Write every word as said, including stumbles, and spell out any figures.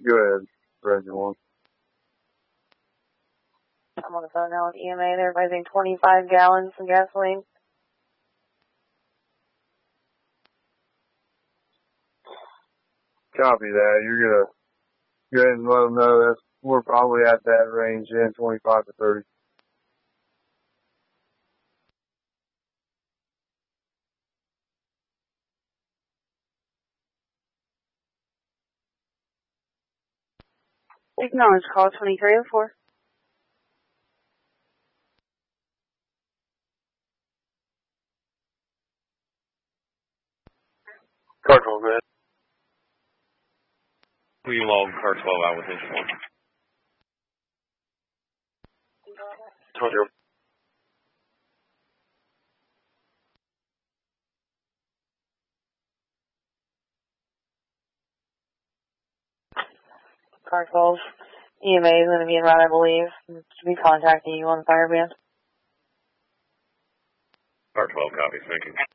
Go ahead, Region one. I'm on the phone now with E M A. They're advising twenty-five gallons of gasoline. Copy that. You're gonna go ahead and let them know that we're probably at that range in twenty-five to thirty. Acknowledge call twenty-three oh four. Car twelve, go ahead. We log car twelve out with this one. twenty. Car twelve. E M A is going to be in route, I believe. Should be contacting you on the fire band. Car twelve copies, thank you.